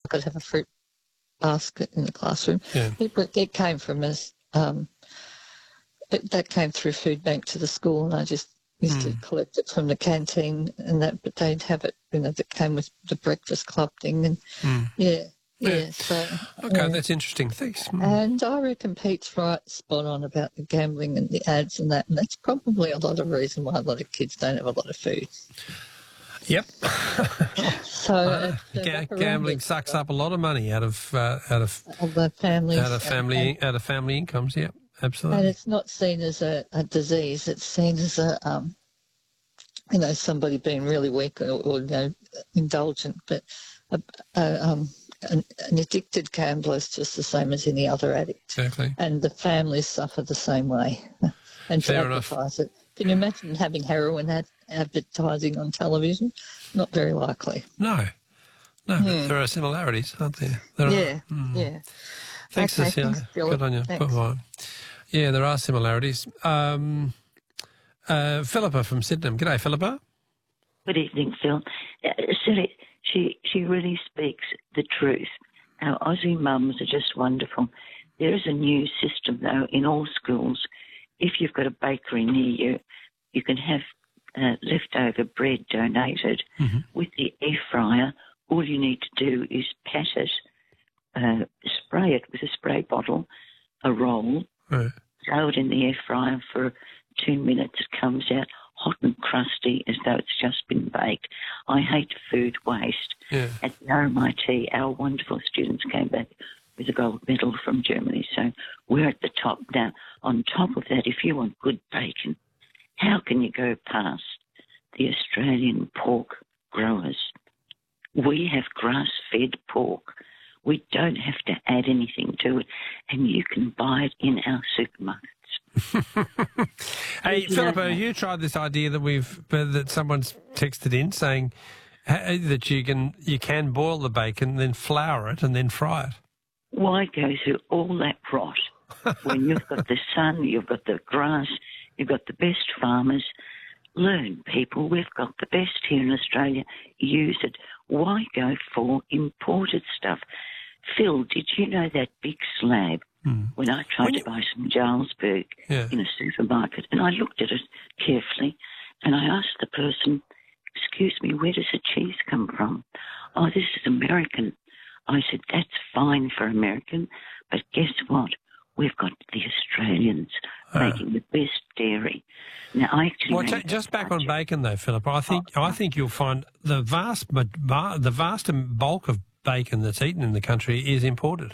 got to have a fruit basket in the classroom. Yeah. It came from us. That came through Food Bank to the school, and I just used to collect it from the canteen, and that. But they'd have it, that came with the breakfast club thing, and So okay, that's interesting. Thanks. And I reckon Pete's right, spot on about the gambling and the ads and that, and that's probably a lot of reason why a lot of kids don't have a lot of food. Yep. So gambling sucks up a lot of money out of the family incomes. Yep, absolutely. And it's not seen as a disease; it's seen as a somebody being really weak or indulgent. But an addicted gambler is just the same as any other addict. Exactly. And the families suffer the same way. And Fair to advertise it. Can you imagine having heroin advertising on television? Not very likely. No. But there are similarities, aren't there? Yeah. Thanks, okay, Cecilia. thanks, Philip. Good on you. Thanks. Bye-bye. Yeah, there are similarities. Philippa from Sydenham. G'day, Philippa. Good evening, Phil. Silly, she really speaks the truth. Our Aussie mums are just wonderful. There is a new system, though, in all schools. If you've got a bakery near you, you can have leftover bread donated with the air fryer. All you need to do is pat it, spray it with a spray bottle, a roll, throw it in the air fryer for 2 minutes. It comes out hot and crusty as though it's just been baked. I hate food waste. Yeah. At the RMIT, our wonderful students came back with a gold medal from Germany. So we're at the top. Now, on top of that, if you want good bacon, how can you go past the Australian pork growers? We have grass-fed pork. We don't have to add anything to it, and you can buy it in our supermarkets. Hey, Philippa, you tried this idea that someone's texted in saying that you can boil the bacon, then flour it, and then fry it. Why go through all that rot when you've got the sun, you've got the grass, you've got the best farmers? Learn, people. We've got the best here in Australia. Use it. Why go for imported stuff? Phil, did you know that big slab? When I tried to buy some Jarlsberg in a supermarket, and I looked at it carefully, and I asked the person, "Excuse me, where does the cheese come from?" "Oh, this is American." I said, "That's fine for American, but guess what? We've got the Australians making the best dairy." Now, I actually just back on bacon though, Philip. I think you'll find the vast bulk of bacon that's eaten in the country is imported.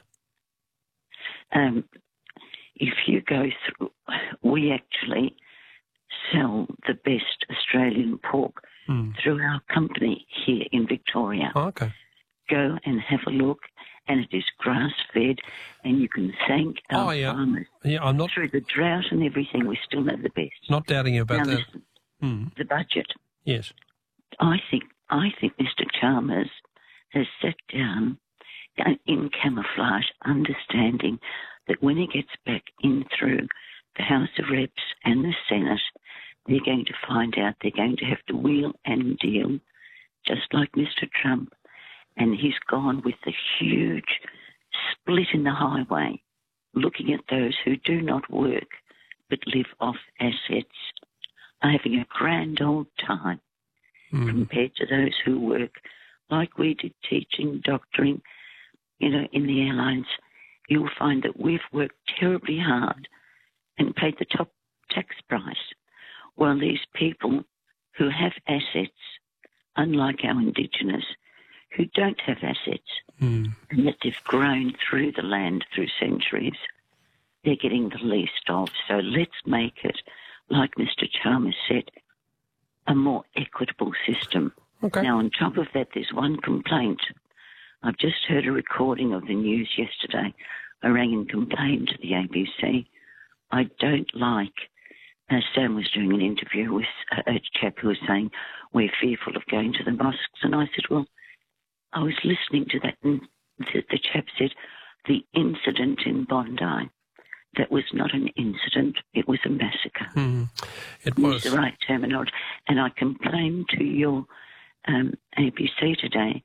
If you go through, we actually sell the best Australian pork through our company here in Victoria. Oh, okay. Go and have a look, and it is grass-fed, and you can thank our farmers. Yeah, I'm not through the drought and everything. We still have the best. Not doubting you about that. Listen, the budget. Yes. I think Mr. Chalmers has sat down in camouflage, understanding that when he gets back in through the House of Reps and the Senate, they're going to find out they're going to have to wheel and deal, just like Mr. Trump. And he's gone with the huge split in the highway, looking at those who do not work but live off assets, are having a grand old time compared to those who work like we did, teaching, doctoring, in the airlines. You'll find that we've worked terribly hard and paid the top tax price, while these people who have assets, unlike our Indigenous, who don't have assets, and yet they've grown through the land through centuries, they're getting the least of. So let's make it, like Mr. Chalmers said, a more equitable system. Okay. Now, on top of that, there's one complaint. I've just heard a recording of the news yesterday. I rang and complained to the ABC. I don't like, Sam was doing an interview with a chap who was saying, we're fearful of going to the mosques. And I said, well, I was listening to that, and the chap said, the incident in Bondi, that was not an incident, it was a massacre. It was. It's the right terminology. And I complained to your ABC today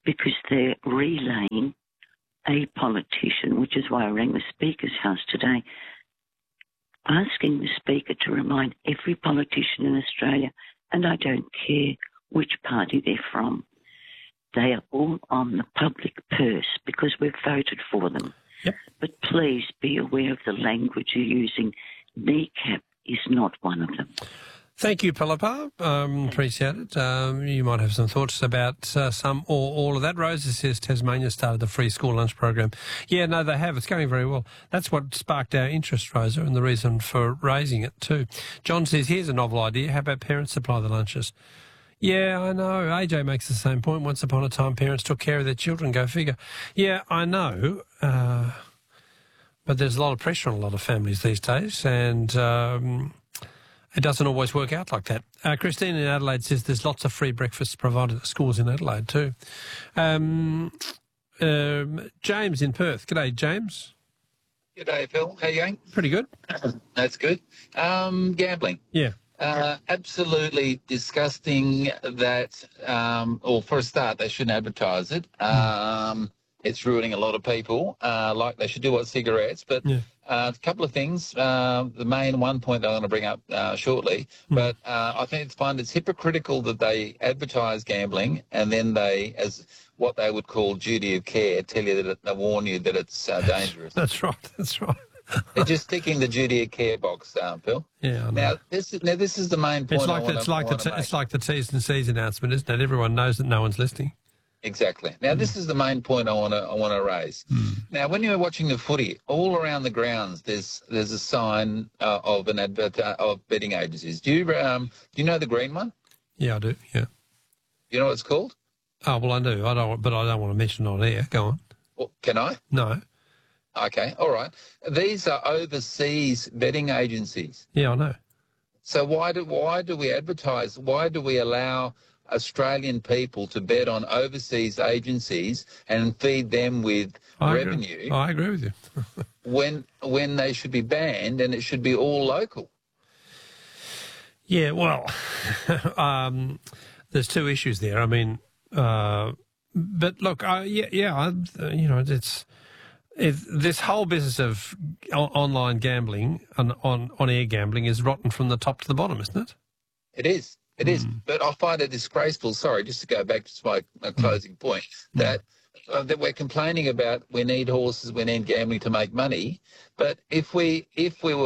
because they're relaying a politician, which is why I rang the Speaker's house today, asking the Speaker to remind every politician in Australia, and I don't care which party they're from, they are all on the public purse because we've voted for them. Yep. But please be aware of the language you're using. Kneecap is not one of them. Thank you, Philippa. Appreciate it. You might have some thoughts about some or all of that. Rosa says Tasmania started the free school lunch program. Yeah, no, they have. It's going very well. That's what sparked our interest, Rosa, and the reason for raising it too. John says, here's a novel idea. How about parents supply the lunches? Yeah, I know. AJ makes the same point. Once upon a time, parents took care of their children. Go figure. Yeah, I know. But there's a lot of pressure on a lot of families these days, and it doesn't always work out like that. Christine in Adelaide says there's lots of free breakfasts provided at schools in Adelaide too. James in Perth. G'day, James. G'day, Phil. How you going? Pretty good. That's good. Gambling. Yeah. Absolutely disgusting that, or for a start, they shouldn't advertise it. It's ruining a lot of people, like they should do with cigarettes. But a couple of things. The main one point I want to bring up shortly, but I think it's hypocritical that they advertise gambling and then they, as what they would call duty of care, tell you that they warn you that it's dangerous. That's right. That's right. They're just ticking the duty of care box, Phil. Yeah. I know. Now this is the main point. It's like the T's and C's announcement, isn't it? Everyone knows that no one's listening. Exactly. Now, this is the main point I want to raise. Now, when you're watching the footy, all around the grounds, there's a sign of an advert of betting agencies. Do you know the green one? Yeah, I do. Yeah. You know what it's called? Oh well, I do. I don't want to mention it on air. Go on. Well, can I? No. Okay. All right. These are overseas betting agencies. Yeah, I know. So why do we advertise? Why do we allow Australian people to bet on overseas agencies and feed them with revenue? I agree with you. when they should be banned and it should be all local. Yeah, well, there's two issues there. I mean, but look, this whole business of online gambling and on air gambling is rotten from the top to the bottom, isn't it? It is. It is, but I find it disgraceful. Sorry, just to go back to my closing point, that we're complaining about we need horses, we need gambling to make money. But if we were